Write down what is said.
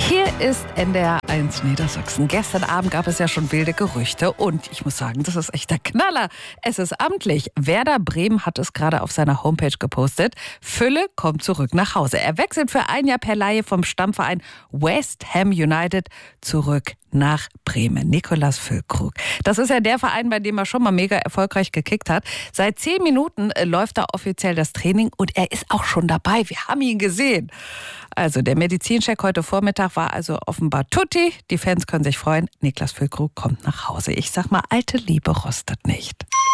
Hier ist NDR 1 Niedersachsen. Gestern Abend gab es ja schon wilde Gerüchte und ich muss sagen, das ist echt der Knaller. Es ist amtlich. Werder Bremen hat es gerade auf seiner Homepage gepostet. Fülle kommt zurück nach Hause. Er wechselt für ein Jahr per Leihe vom Stammverein West Ham United zurück nach Bremen. Nikolaus Füllkrug. Das ist ja der Verein, bei dem er schon mal mega erfolgreich gekickt hat. Seit 10 Minuten läuft da offiziell das Training und er ist auch schon dabei. Wir haben ihn gesehen. Also der Medizincheck heute Vormittag war also offenbar tutti. Die Fans können sich freuen. Nikolaus Füllkrug kommt nach Hause. Ich sag mal, alte Liebe rostet nicht.